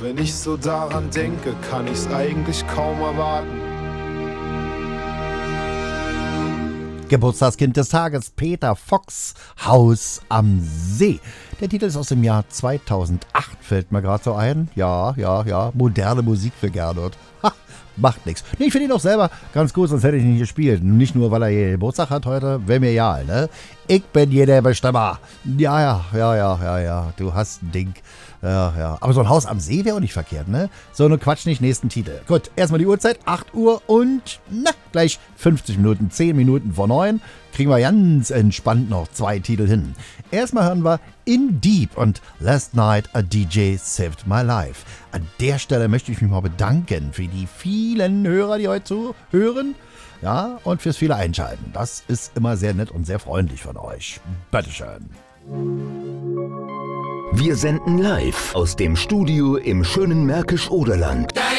Wenn ich so daran denke, kann ich's eigentlich kaum erwarten. Geburtstagskind des Tages, Peter Fox, Haus am See. Der Titel ist aus dem Jahr 2008, fällt mir gerade so ein. Ja, moderne Musik für Gernot. Ha, macht nichts. Nee, ich finde ihn auch selber ganz gut, sonst hätte ich ihn nicht gespielt. Nicht nur, weil er hier Geburtstag hat heute, wäre mir egal, ne? Ich bin hier der Bestimmer. Ja, du hast ein Ding. Ja. Aber so ein Haus am See wäre auch nicht verkehrt, ne? So, nur Quatsch nicht, nächsten Titel. Gut, erstmal die Uhrzeit, 8 Uhr und, gleich 50 Minuten, 10 Minuten vor 9. Kriegen wir ganz entspannt noch 2 Titel hin. Erstmal hören wir In Deep und Last Night a DJ Saved My Life. An der Stelle möchte ich mich mal bedanken für die vielen Hörer, die heute zuhören. Ja, und fürs viele Einschalten. Das ist immer sehr nett und sehr freundlich von euch. Bitteschön. Wir senden live aus dem Studio im schönen Märkisch-Oderland.